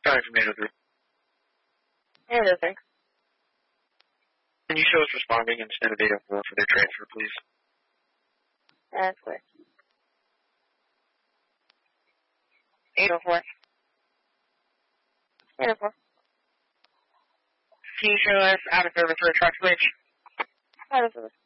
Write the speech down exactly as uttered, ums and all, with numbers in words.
Sorry from eight oh three. eight oh three. Can you show us responding and send a data for their transfer, please? That's clear. eight oh four. eight oh four. Can you show us out of service for a truck switch? Out of service.